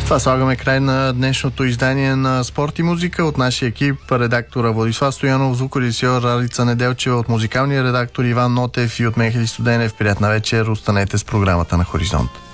Това слагаме край на днешното издание на Спорт и музика. От нашия екип, редактора Владислав Стоянов, звукорежисьор Ралица Неделчева, от музикалния редактор Иван Нотев и от мен Христо Денев. Приятна вечер, останете с програмата на Хоризонт.